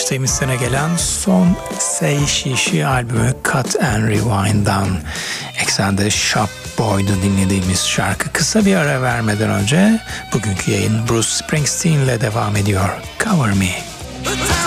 geçtiğimiz sene gelen son Say She She albümü Cut and Rewind'dan eksende Shop Boy'du dinlediğimiz şarkı. Kısa bir ara vermeden önce bugünkü yayın Bruce Springsteen ile devam ediyor. Cover Me.